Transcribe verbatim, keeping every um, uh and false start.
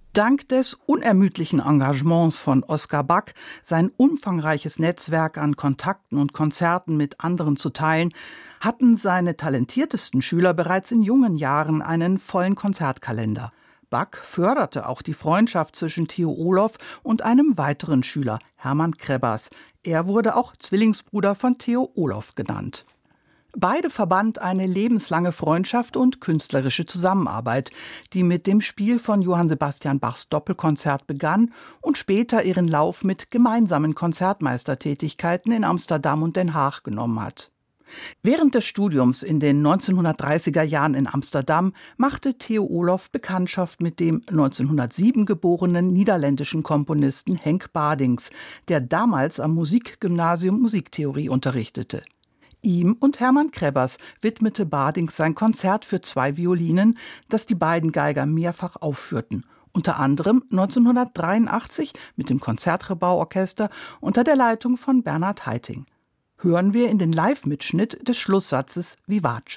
Dank des unermüdlichen Engagements von Oskar Back, sein umfangreiches Netzwerk an Kontakten und Konzerten mit anderen zu teilen, hatten seine talentiertesten Schüler bereits in jungen Jahren einen vollen Konzertkalender. Back förderte auch die Freundschaft zwischen Theo Olof und einem weiteren Schüler, Hermann Krebbers. Er wurde auch Zwillingsbruder von Theo Olof genannt. Beide verband eine lebenslange Freundschaft und künstlerische Zusammenarbeit, die mit dem Spiel von Johann Sebastian Bachs Doppelkonzert begann und später ihren Lauf mit gemeinsamen Konzertmeistertätigkeiten in Amsterdam und Den Haag genommen hat. Während des Studiums in den neunzehnhundertdreißiger Jahren in Amsterdam machte Theo Olof Bekanntschaft mit dem neunzehnhundertsieben geborenen niederländischen Komponisten Henk Badings, der damals am Musikgymnasium Musiktheorie unterrichtete. Ihm und Hermann Krebbers widmete Badings sein Konzert für zwei Violinen, das die beiden Geiger mehrfach aufführten, unter anderem neunzehnhundertdreiundachtzig mit dem Konzertgebauorchester unter der Leitung von Bernhard Haitink. Hören wir in den Live-Mitschnitt des Schlusssatzes Vivace.